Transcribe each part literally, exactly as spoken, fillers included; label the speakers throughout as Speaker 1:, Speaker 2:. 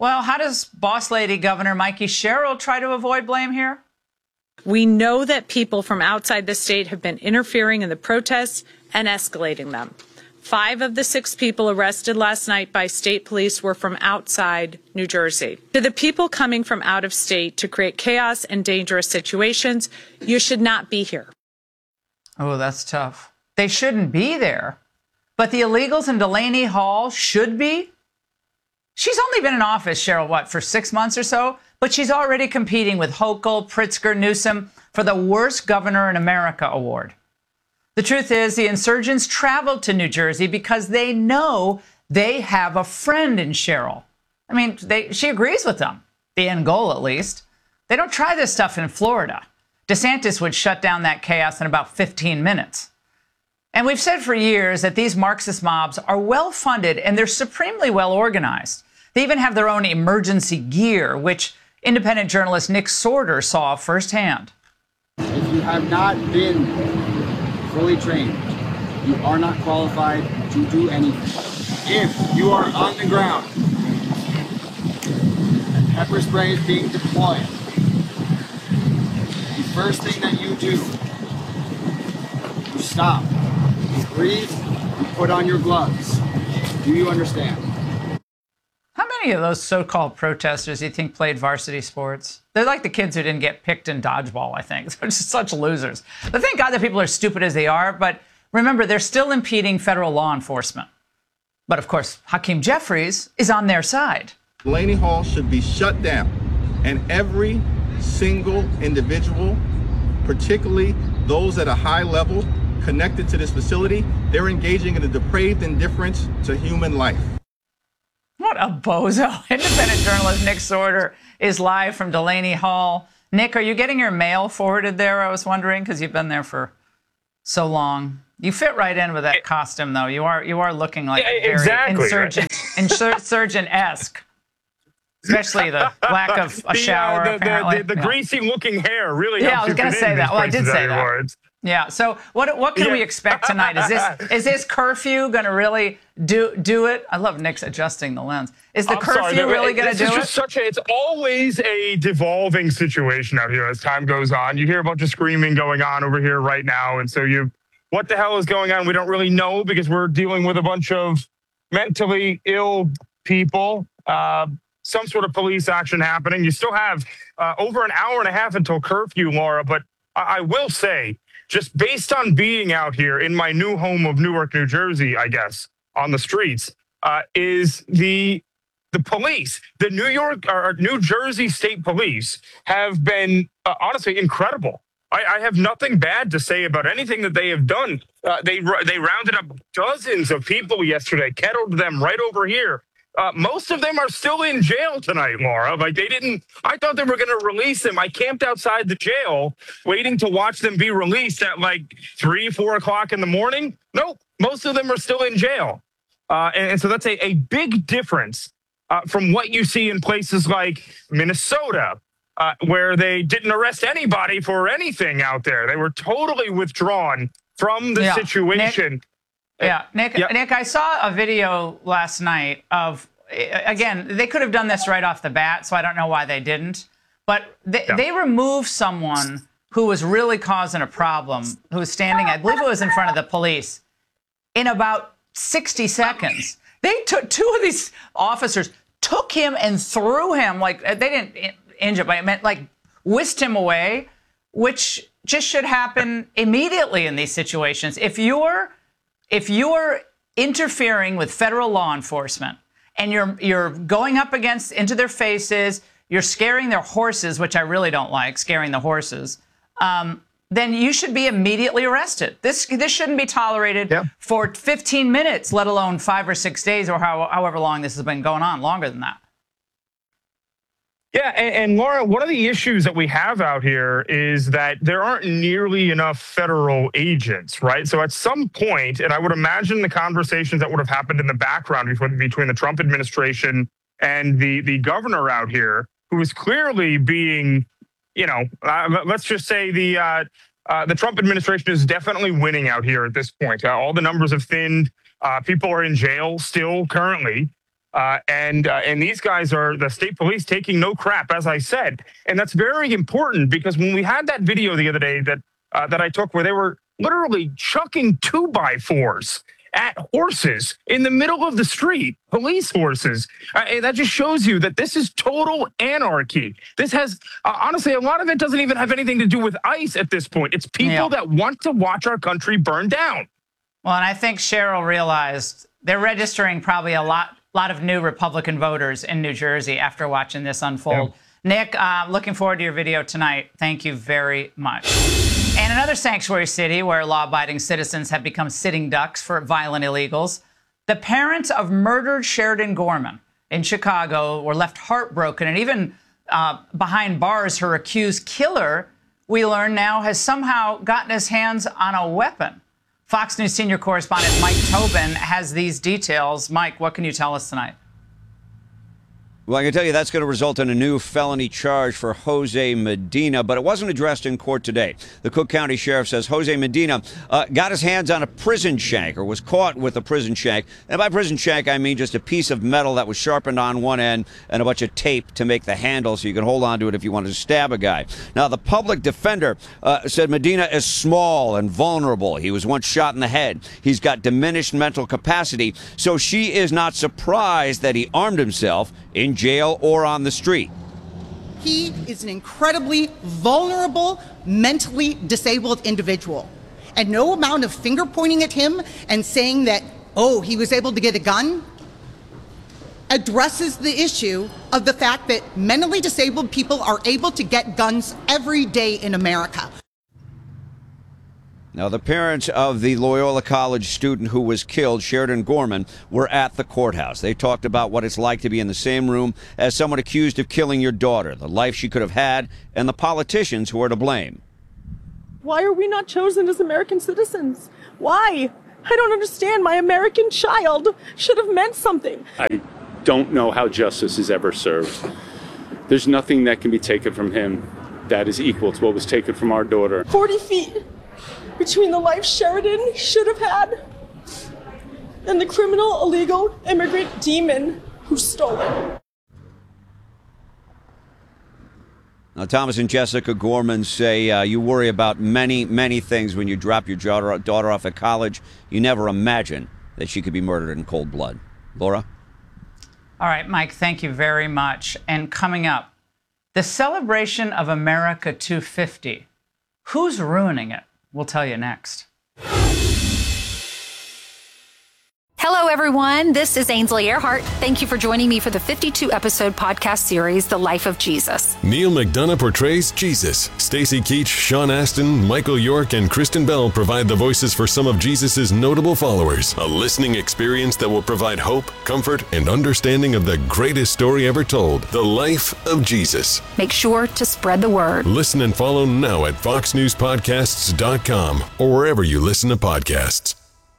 Speaker 1: Well, how does boss lady Governor Mikey Sherrill try to avoid blame here?
Speaker 2: We know that people from outside the state have been interfering in the protests and escalating them. Five of the six people arrested last night by state police were from outside New Jersey. To the people coming from out of state to create chaos and dangerous situations, you should not be here.
Speaker 1: Oh, that's tough. They shouldn't be there. But the illegals in Delaney Hall should be? She's only been in office, Cheryl, what, for six months or so? But she's already competing with Hochul, Pritzker, Newsom for the Worst Governor in America award. The truth is, the insurgents traveled to New Jersey because they know they have a friend in Cheryl. I mean, they, she agrees with them, the end goal at least. They don't try this stuff in Florida. DeSantis would shut down that chaos in about fifteen minutes. And we've said for years that these Marxist mobs are well-funded and they're supremely well-organized. They even have their own emergency gear, which independent journalist Nick Sorter saw firsthand.
Speaker 3: If you have not been fully trained, you are not qualified to do anything. If you are on the ground and pepper spray is being deployed, the first thing that you do, you stop, you breathe, you put on your gloves. Do you understand?
Speaker 1: How many of those so-called protesters do you think played varsity sports? They're like the kids who didn't get picked in dodgeball, I think. They're just such losers. But thank God that people are stupid as they are. But remember, they're still impeding federal law enforcement. But of course, Hakeem Jeffries is on their side.
Speaker 4: Delaney Hall should be shut down. And every single individual, particularly those at a high level connected to this facility, they're engaging in a depraved indifference to human life.
Speaker 1: What a bozo. Independent journalist Nick Sorter is live from Delaney Hall. Nick, are you getting your mail forwarded there, I was wondering, because you've been there for so long. You fit right in with that costume, though. You are you are looking like a very
Speaker 5: exactly,
Speaker 1: insurgent,
Speaker 5: right?
Speaker 1: insurgent-esque. Especially the lack of a
Speaker 5: the,
Speaker 1: uh, shower,
Speaker 5: the,
Speaker 1: apparently.
Speaker 5: The, the, the
Speaker 1: yeah.
Speaker 5: greasy-looking hair really
Speaker 1: Yeah,
Speaker 5: helps
Speaker 1: I was going to say that. Well, I did say that.
Speaker 5: Words.
Speaker 1: Yeah. So what what can
Speaker 5: yeah.
Speaker 1: we expect tonight? Is this is this curfew going to really do do it? I love Nick's adjusting the lens. Is the
Speaker 5: I'm
Speaker 1: curfew
Speaker 5: sorry, no,
Speaker 1: really
Speaker 5: it,
Speaker 1: going to do
Speaker 5: it's
Speaker 1: it?
Speaker 5: Just such a, it's always a devolving situation out here as time goes on. You hear a bunch of screaming going on over here right now, and so you, what the hell is going on? We don't really know because we're dealing with a bunch of mentally ill people. Uh, some sort of police action happening. You still have uh, over an hour and a half until curfew, Laura, but I, I will say, just based on being out here in my new home of Newark, New Jersey, I guess, on the streets, uh, is the the police, the New York or New Jersey State Police have been uh, honestly incredible. I, I have nothing bad to say about anything that they have done. Uh, they they rounded up dozens of people yesterday, kettled them right over here. Uh, most of them are still in jail tonight, Laura. Like they didn't, I thought they were going to release them. I camped outside the jail waiting to watch them be released at like three, four o'clock in the morning. Nope. Most of them are still in jail. Uh, and, and so that's a, a big difference uh, from what you see in places like Minnesota, uh, where they didn't arrest anybody for anything out there. They were totally withdrawn from the
Speaker 1: yeah.
Speaker 5: situation.
Speaker 1: Nick, yeah, Nick,
Speaker 5: yep.
Speaker 1: Nick, I saw a video last night of, again, they could have done this right off the bat, so I don't know why they didn't. But they, yeah. they removed someone who was really causing a problem, who was standing, I believe it was in front of the police, in about sixty seconds. They took two of these officers, took him and threw him, like, they didn't injure, but it meant, like, whisked him away, which just should happen immediately in these situations. If you're, if you're interfering with federal law enforcement and you're, you're going up against, into their faces, you're scaring their horses, which I really don't like, scaring the horses, um, then you should be immediately arrested. This this shouldn't be tolerated yeah. for fifteen minutes, let alone five or six days or how, however long this has been going on, longer than that.
Speaker 5: Yeah, and, and Laura, one of the issues that we have out here is that there aren't nearly enough federal agents, right? So at some point, and I would imagine the conversations that would have happened in the background between, between the Trump administration and the, the governor out here, who is clearly being, you know, uh, let's just say the uh, uh, the Trump administration is definitely winning out here at this point. Uh, all the numbers have thinned. Uh, people are in jail still currently. Uh, and uh, and these guys are the state police taking no crap, as I said. And that's very important because when we had that video the other day that uh, that I took where they were literally chucking two by fours at horses in the middle of the street, police horses, uh, that just shows you that this is total anarchy. This has, uh, honestly, a lot of it doesn't even have anything to do with ICE at this point. It's people yeah. that want to watch our country burn down.
Speaker 1: Well, and I think Cheryl realized they're registering probably a lot lot of new Republican voters in New Jersey after watching this unfold. Yeah. Nick, uh, looking forward to your video tonight. Thank you very much. And another sanctuary city where law-abiding citizens have become sitting ducks for violent illegals. The parents of murdered Sheridan Gorman in Chicago were left heartbroken, and even uh, behind bars, her accused killer, we learn now, has somehow gotten his hands on a weapon. Fox News senior correspondent Mike Tobin has these details. Mike, what can you tell us tonight?
Speaker 6: Well, I can tell you that's going to result in a new felony charge for Jose Medina, but it wasn't addressed in court today. The Cook County Sheriff says Jose Medina uh, got his hands on a prison shank, or was caught with a prison shank. And by prison shank, I mean just a piece of metal that was sharpened on one end and a bunch of tape to make the handle so you can hold on to it if you wanted to stab a guy. Now, the public defender uh, said Medina is small and vulnerable. He was once shot in the head. He's got diminished mental capacity, so she is not surprised that he armed himself in jail or on the street.
Speaker 7: He is an incredibly vulnerable, mentally disabled individual. And no amount of finger pointing at him and saying that, oh, he was able to get a gun, addresses the issue of the fact that mentally disabled people are able to get guns every day in America.
Speaker 6: Now, the parents of the Loyola College student who was killed, Sheridan Gorman, were at the courthouse. They talked about what it's like to be in the same room as someone accused of killing your daughter, the life she could have had, and the politicians who are to blame.
Speaker 8: Why are we not chosen as American citizens? Why? I don't understand. My American child should have meant something.
Speaker 9: I don't know how justice is ever served. There's nothing that can be taken from him that is equal to what was taken from our daughter.
Speaker 8: forty feet. Between the life Sheridan should have had and the criminal, illegal immigrant demon who stole it.
Speaker 6: Now, Thomas and Jessica Gorman say uh, you worry about many, many things when you drop your daughter, daughter off at college. You never imagine that she could be murdered in cold blood. Laura?
Speaker 1: All right, Mike, thank you very much. And coming up, the celebration of America two fifty. Who's ruining it? We'll tell you next.
Speaker 10: Hello, everyone. This is Ainsley Earhart. Thank you for joining me for the fifty-two episode podcast series, The Life of Jesus.
Speaker 11: Neil McDonough portrays Jesus. Stacy Keach, Sean Astin, Michael York, and Kristen Bell provide the voices for some of Jesus's notable followers. A listening experience that will provide hope, comfort, and understanding of the greatest story ever told, The Life of Jesus.
Speaker 10: Make sure to spread the word.
Speaker 11: Listen and follow now at fox news podcasts dot com or wherever you listen to podcasts.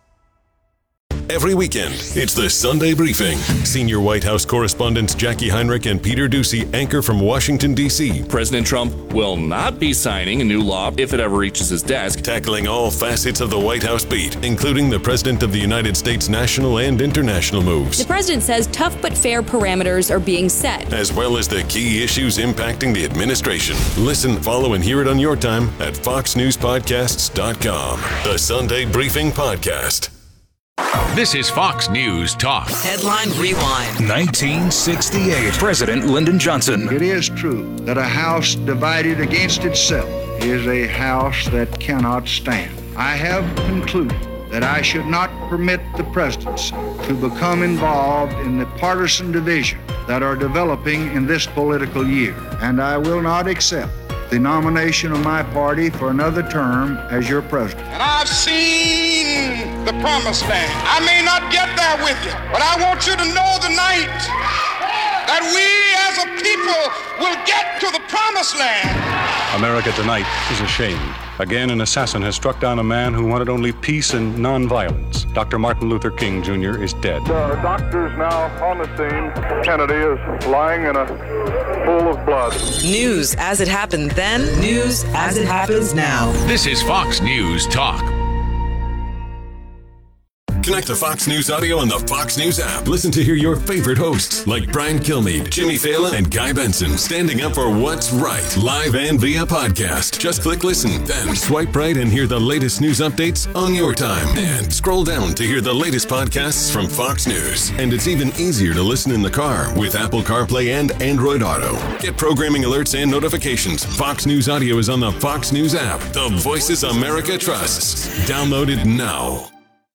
Speaker 11: Every weekend, it's the Sunday Briefing. Senior White House correspondents Jackie Heinrich and Peter Doocy anchor from Washington, D C
Speaker 12: President Trump will not be signing a new law if it ever reaches his desk.
Speaker 11: Tackling all facets of the White House beat, including the President of the United States' national and international moves.
Speaker 13: The president says tough but fair parameters are being set,
Speaker 11: as well as the key issues impacting the administration. Listen, follow, and hear it on your time at fox news podcasts dot com. The Sunday Briefing Podcast.
Speaker 14: This is Fox News Talk.
Speaker 15: Headline Rewind.
Speaker 14: nineteen sixty-eight. President Lyndon Johnson.
Speaker 16: It is true that a house divided against itself is a house that cannot stand. I have concluded that I should not permit the presidency to become involved in the partisan division that are developing in this political year, and I will not accept the nomination of my party for another term as your president.
Speaker 17: And I've seen the promised land. I may not get there with you, but I want you to know tonight that we as a people will get to the promised land.
Speaker 18: America tonight is ashamed. Again, an assassin has struck down a man who wanted only peace and nonviolence. Doctor Martin Luther King Junior is dead.
Speaker 19: The doctor's now on the scene. Kennedy is lying in a pool of blood.
Speaker 15: News as it happened then, news as it happens now.
Speaker 14: This is Fox News Talk.
Speaker 11: Connect to Fox News Audio on the Fox News app. Listen to hear your favorite hosts like Brian Kilmeade, Jimmy Fallon, and Guy Benson standing up for what's right, live and via podcast. Just click listen, then swipe right and hear the latest news updates on your time. And scroll down to hear the latest podcasts from Fox News. And it's even easier to listen in the car with Apple CarPlay and Android Auto. Get programming alerts and notifications. Fox News Audio is on the Fox News app. The voices America trusts. Download it now.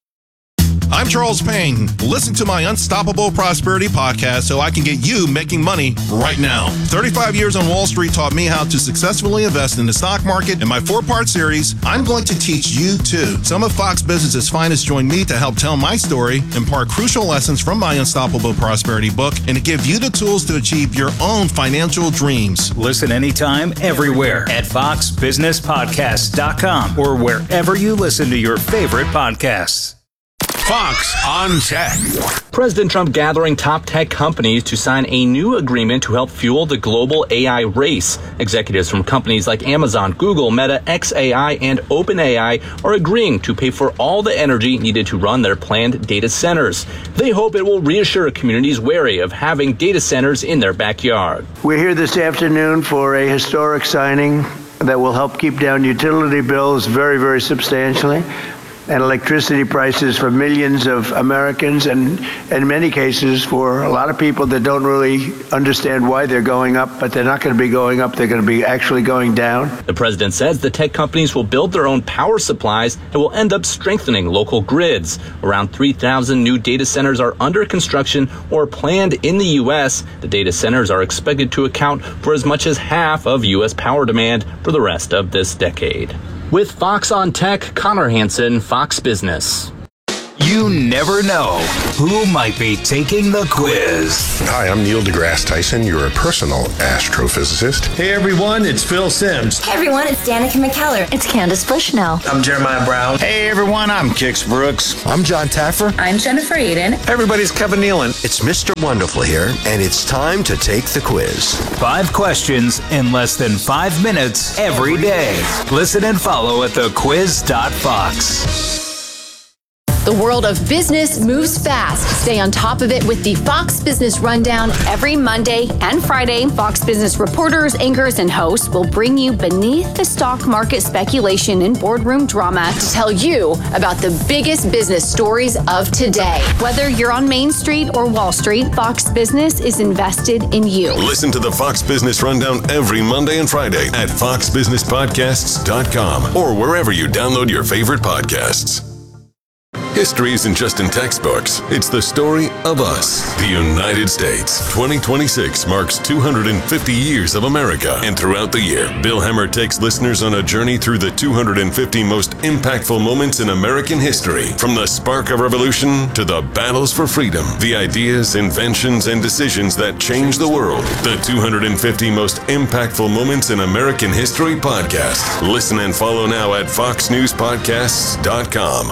Speaker 20: I'm Charles Payne. Listen to my Unstoppable Prosperity podcast so I can get you making money right now. thirty-five years on Wall Street taught me how to successfully invest in the stock market. In my four-part series, I'm going to teach you too. Some of Fox Business's finest join me to help tell my story, impart crucial lessons from my Unstoppable Prosperity book, and to give you the tools to achieve your own financial dreams.
Speaker 21: Listen anytime, everywhere at fox business podcast dot com or wherever you listen to your favorite podcasts.
Speaker 14: Fox on Tech.
Speaker 22: President Trump gathering top tech companies to sign a new agreement to help fuel the global A I race. Executives from companies like Amazon, Google, Meta, X A I, and OpenAI are agreeing to pay for all the energy needed to run their planned data centers. They hope it will reassure communities wary of having data centers in their backyard.
Speaker 23: We're here this afternoon for a historic signing that will help keep down utility bills very, very substantially, and electricity prices for millions of Americans, and in many cases for a lot of people that don't really understand why they're going up, but they're not going to be going up, they're going to be actually going down.
Speaker 22: The president says the tech companies will build their own power supplies and will end up strengthening local grids. Around three thousand new data centers are under construction or planned in the U S. The data centers are expected to account for as much as half of U S power demand for the rest of this decade. With Fox on Tech, Connor Hansen, Fox Business.
Speaker 14: You never know who might be taking the quiz.
Speaker 24: Hi, I'm Neil deGrasse Tyson, your personal astrophysicist.
Speaker 25: Hey everyone, it's Phil Simms.
Speaker 26: Hey everyone, it's Danica McKellar. It's Candace Bushnell.
Speaker 25: I'm Jeremiah Brown.
Speaker 27: Hey everyone, I'm Kix Brooks.
Speaker 28: I'm John Taffer.
Speaker 26: I'm Jennifer Aiden.
Speaker 28: Everybody's Kevin Nealon. It's Mister Wonderful here, and it's time to take the quiz.
Speaker 21: Five questions in less than five minutes every day. Listen and follow at the quiz dot fox.
Speaker 29: The world of business moves fast. Stay on top of it with the Fox Business Rundown every Monday and Friday. Fox Business reporters, anchors, and hosts will bring you beneath the stock market speculation and boardroom drama to tell you about the biggest business stories of today. Whether you're on Main Street or Wall Street, Fox Business is invested in you.
Speaker 11: Listen to the Fox Business Rundown every Monday and Friday at fox business podcasts dot com or wherever you download your favorite podcasts. History isn't just in textbooks. It's the story of us, the United States. twenty twenty-six marks two hundred fifty years of America. And throughout the year, Bill Hemmer takes listeners on a journey through the two hundred fifty most impactful moments in American history. From the spark of revolution to the battles for freedom, the ideas, inventions, and decisions that changed the world. The two hundred fifty most impactful moments in American history podcast. Listen and follow now at fox news podcasts dot com.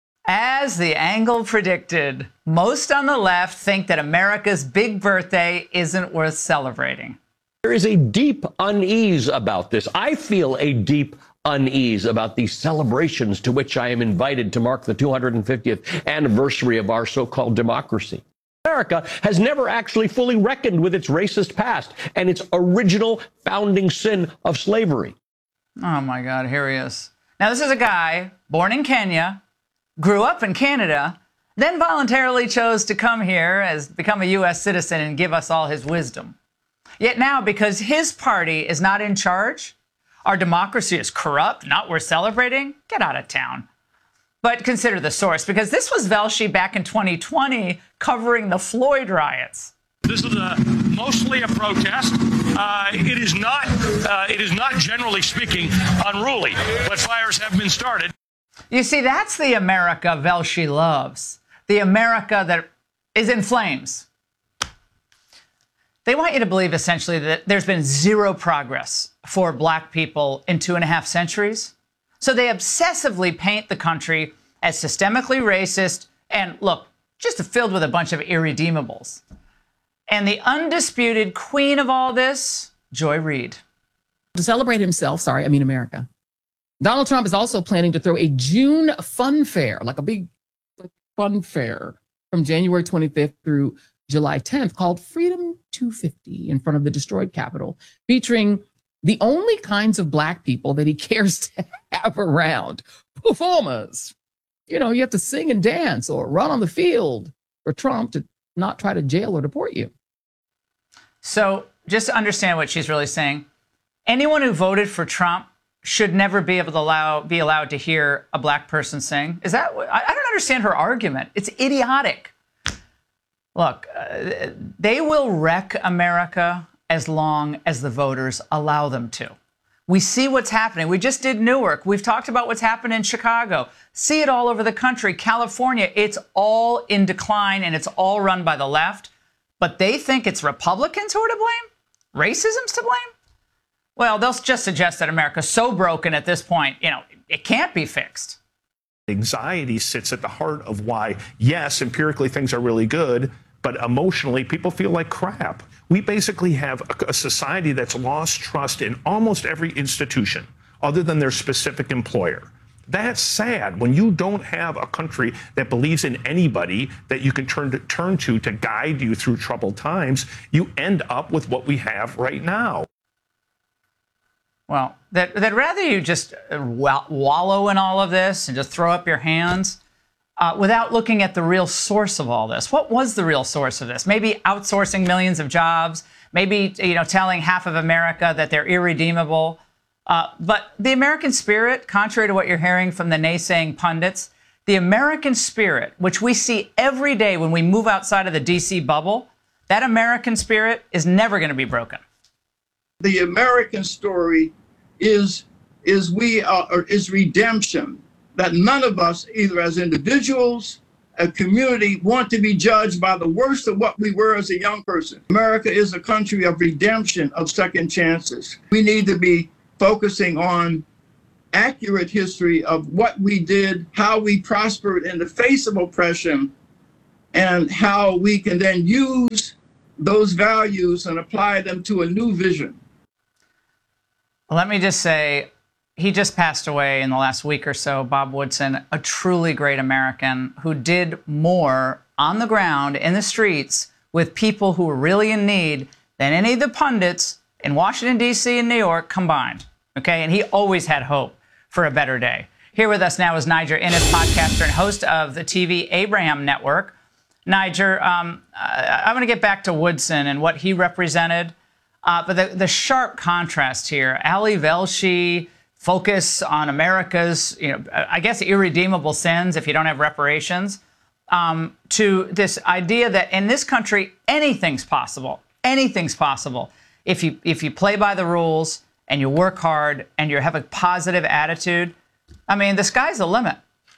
Speaker 1: As the Angle predicted, most on the left think that America's big birthday isn't worth celebrating.
Speaker 30: There is a deep unease about this. I feel a deep unease about these celebrations to which I am invited to mark the two hundred fiftieth anniversary of our so-called democracy. America has never actually fully reckoned with its racist past and its original founding sin of slavery.
Speaker 1: Oh my God, here he is. Now this is a guy born in Kenya, grew up in Canada, then voluntarily chose to come here as become a U S citizen and give us all his wisdom. Yet now, because his party is not in charge, our democracy is corrupt, not worth celebrating, get out of town. But consider the source, because this was Velshi back in twenty twenty covering the Floyd riots.
Speaker 31: This is a, mostly a protest. Uh, it is not, uh, it is not generally speaking unruly, but fires have been started.
Speaker 1: You see, that's the America Velshi loves. The America that is in flames. They want you to believe, essentially, that there's been zero progress for black people in two and a half centuries. So they obsessively paint the country as systemically racist and, look, just filled with a bunch of irredeemables. And the undisputed queen of all this, Joy Reid.
Speaker 32: To celebrate himself, sorry, I mean America, Donald Trump is also planning to throw a June fun fair, like a big fun fair from January twenty-fifth through July tenth called Freedom two fifty in front of the destroyed Capitol, featuring the only kinds of Black people that he cares to have around. Performers. You know, you have to sing and dance or run on the field for Trump to not try to jail or deport you.
Speaker 1: So just to understand what she's really saying, anyone who voted for Trump should never be able to allow be allowed to hear a Black person sing. Is that what, I, I don't understand her argument. It's idiotic. Look, uh, they will wreck America as long as the voters allow them to. We see what's happening. We just did Newark. We've talked about what's happened in Chicago. See it all over the country. California, it's all in decline and it's all run by the left. But they think it's Republicans who are to blame? Racism's to blame? Well, they'll just suggest that America's so broken at this point, you know, it can't be fixed.
Speaker 2: Anxiety sits at the heart of why, yes, empirically things are really good, but emotionally people feel like crap. We basically have a, a society that's lost trust in almost every institution other than their specific employer. That's sad. When you don't have a country that believes in anybody that you can turn to, turn to to guide you through troubled times, you end up with what we have right now.
Speaker 1: Well, that, that rather you just wallow in all of this and just throw up your hands uh, without looking at the real source of all this. What was the real source of this? Maybe outsourcing millions of jobs, maybe, you know, telling half of America that they're irredeemable. Uh, but the American spirit, contrary to what you're hearing from the naysaying pundits, the American spirit, which we see every day when we move outside of the D C bubble, that American spirit is never going to be broken.
Speaker 3: The American story is is we are is redemption. That none of us, either as individuals, a community, want to be judged by the worst of what we were as a young person. America is a country of redemption, of second chances. We need to be focusing on accurate history of what we did, how we prospered in the face of oppression, and how we can then use those values and apply them to a new vision.
Speaker 1: Let me just say, he just passed away in the last week or so, Bob Woodson, a truly great American who did more on the ground, in the streets, with people who were really in need than any of the pundits in Washington, D C and New York combined. Okay, and he always had hope for a better day. Here with us now is Niger Innis, podcaster and host of the T V Abraham Network. Niger, um, I'm going to get back to Woodson and what he represented. Uh, but the, the sharp contrast here, Ali Velshi, focus on America's, you know, I guess irredeemable sins if you don't have reparations, um, to this idea that in this country, anything's possible. Anything's possible. If you, if you play by the rules and you work hard and you have a positive attitude, I mean, the sky's the limit.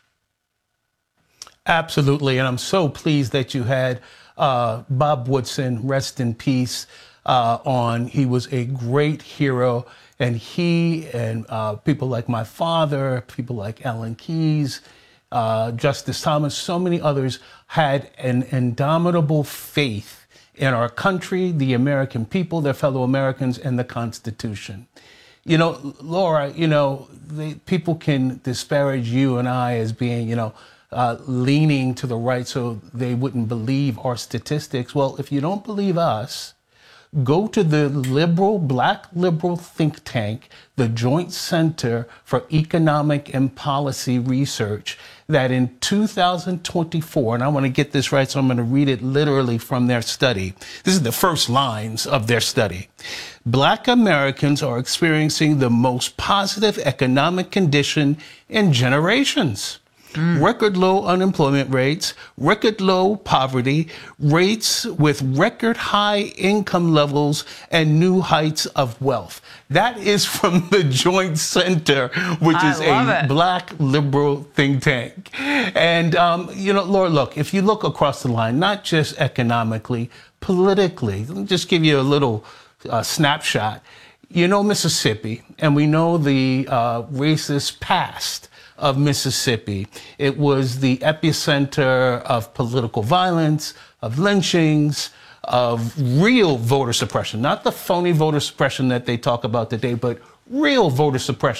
Speaker 4: Absolutely. And I'm so pleased that you had uh, Bob Woodson, rest in peace, uh, on. He was a great hero. And he and uh, people like my father, people like Alan Keyes, uh, Justice Thomas, so many others had an indomitable faith in our country, the American people, their fellow Americans, and the Constitution. You know, Laura, you know, they, people can disparage you and I as being, you know, uh, leaning to the right so they wouldn't believe our statistics. Well, if you don't believe us, go to the liberal, black liberal think tank, the Joint Center for Economic and Policy Research, that in two thousand twenty-four, and I want to get this right, so I'm going to read it literally from their study. This is the first lines of their study. Black Americans are experiencing the most positive economic condition in generations. Mm. Record low unemployment rates, record low poverty, rates with record high income levels, and new heights of wealth. That is from the Joint Center, which I is a it. black liberal think tank. And, um, you know, Laura, look, if you look across the line, not just economically, politically, let me just give you a little uh, snapshot. You know Mississippi, and we know the uh, racist past of Mississippi. It was the epicenter of political violence, of lynchings, of real voter suppression, not the phony voter suppression that they talk about today, but real voter suppression.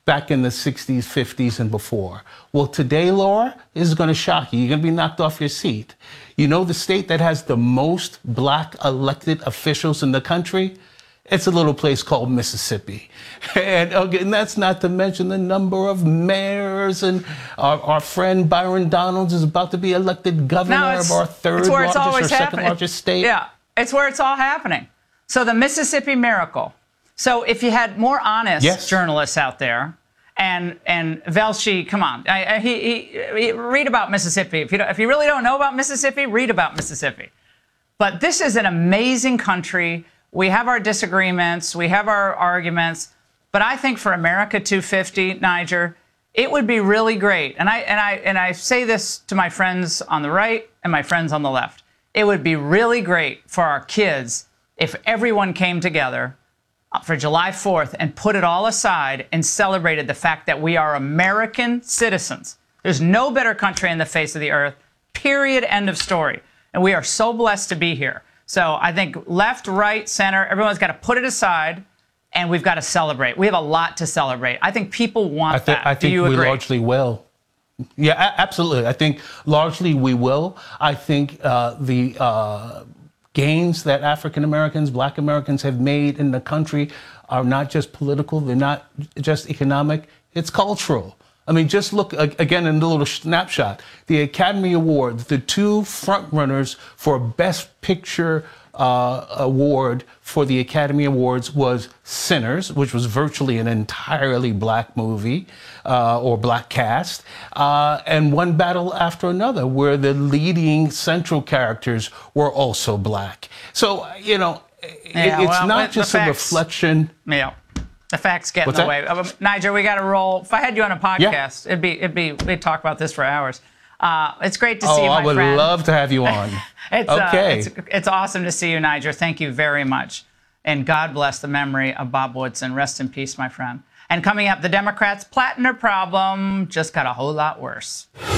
Speaker 4: back in the sixties, fifties, and before. Well, today, Laura, this is going to shock you. You're going to be knocked off your seat. You know the state that has the most black elected officials in the country? It's a little place called Mississippi. And, and that's not to mention the number of mayors. And our, our friend Byron Donalds is about to be elected governor of our third largest or second largest state.
Speaker 1: Yeah, it's where it's all happening. So the Mississippi Miracle. So if you had more honest yes. journalists out there, and and Velshi, come on, I, I, he, he, he, read about Mississippi. If you don't, if you really don't know about Mississippi, read about Mississippi. But this is an amazing country. We have our disagreements, we have our arguments, but I think for America two fifty, Niger, it would be really great. And I and I and I say this to my friends on the right and my friends on the left. It would be really great for our kids if everyone came together for July fourth and put it all aside and celebrated the fact that we are American citizens. There's no better country on the face of the earth, period, end of story. And we are so blessed to be here. So I think left, right, center, everyone's got to put it aside, and we've got to celebrate. We have a lot to celebrate. I think people want
Speaker 4: I th-
Speaker 1: that.
Speaker 4: I think
Speaker 1: Do you
Speaker 4: we
Speaker 1: agree?
Speaker 4: largely will. Yeah, a- absolutely. I think largely we will. I think uh, the uh, gains that African Americans, Black Americans have made in the country are not just political, they're not just economic, it's cultural. I mean, just look again in the little snapshot. The Academy Awards, the two frontrunners for Best Picture uh, award for the Academy Awards was Sinners, which was virtually an entirely black movie uh, or black cast, uh, and One Battle After Another, where the leading central characters were also black. So, you know,
Speaker 1: yeah,
Speaker 4: it, it's
Speaker 1: well,
Speaker 4: not just
Speaker 1: facts,
Speaker 4: a reflection.
Speaker 1: Yeah. The facts get
Speaker 4: What's
Speaker 1: in the
Speaker 4: that?
Speaker 1: way. Um, Niger, we got to roll. If I had you on a podcast, yeah. it'd be, it'd be, we'd talk about this for hours. Uh, it's great to
Speaker 4: oh,
Speaker 1: see you, my
Speaker 4: I would
Speaker 1: friend.
Speaker 4: love to have you on.
Speaker 1: it's,
Speaker 4: okay.
Speaker 1: Uh, it's, it's awesome to see you, Niger. Thank you very much. And God bless the memory of Bob Woodson. Rest in peace, my friend. And coming up, the Democrats' Platinum problem just got a whole lot worse.